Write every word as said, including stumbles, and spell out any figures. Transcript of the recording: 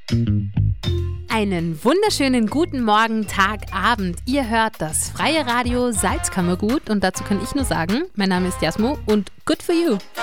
Einen wunderschönen guten Morgen, Tag, Abend. Ihr hört das freie Radio Salzkammergut und dazu kann ich nur sagen, mein Name ist Jasmo und good for you.